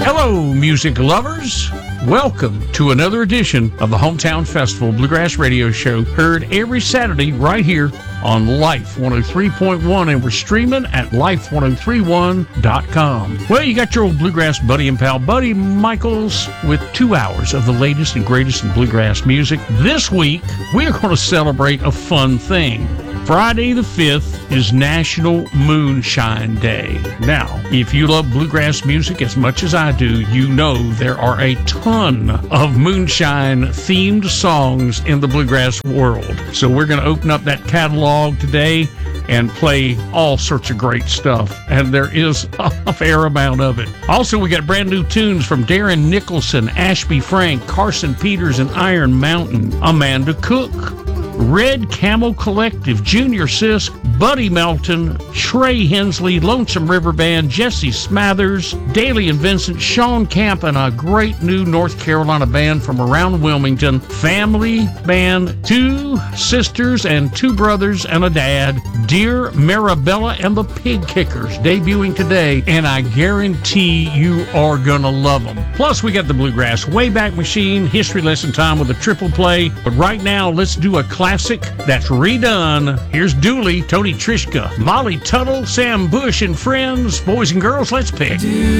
Hello, music lovers. Welcome to another edition of the Hometown Festival Bluegrass Radio Show, heard every Saturday right here on Life 103.1, and we're streaming at life1031.com. Well, you got your old bluegrass buddy and pal, Buddy Michaels, with 2 hours of the latest and greatest in bluegrass music. This week, we are going to celebrate a fun thing. Friday the 5th is National Moonshine Day. Now, if you love bluegrass music as much as I do, you know there are a ton of moonshine-themed songs in the bluegrass world. So we're going to open up that catalog today and play all sorts of great stuff, and there is a fair amount of it. Also, we got brand new tunes from Darren Nicholson, Ashby Frank, Carson Peters and Iron Mountain, Amanda Cook, Red Camel Collective, Junior Sisk, Buddy Melton, Trey Hensley, Lonesome River Band, Jesse Smathers, Daly and Vincent, Sean Camp, and a great new North Carolina band from around Wilmington, Family Band, 2 sisters and 2 brothers and a dad, Dear Marabella and the Pig Kickers, debuting today, and I guarantee you are gonna love them. Plus, we got the Bluegrass Wayback Machine, history lesson time with a triple play, but right now, let's do a classic that's redone. Here's Dooley, Tony Trishka, Molly Tuttle, Sam Bush and friends. Boys and girls, let's pick.